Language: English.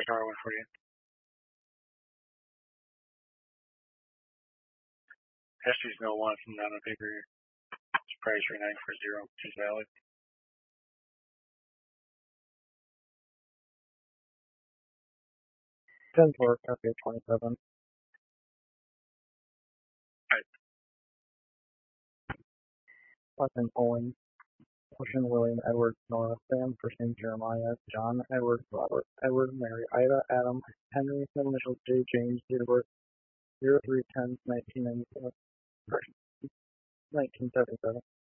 First number 148. History's no one from down on paper here. It's price right 940, which is valid. Ten torque, FA 27. Fucking Owen. Ocean William Edward Nora Sam for St. Jeremiah. John Edward Robert Edward Mary Ida Adam Henry middle initials J James date of birth 03/10/1997. 1977.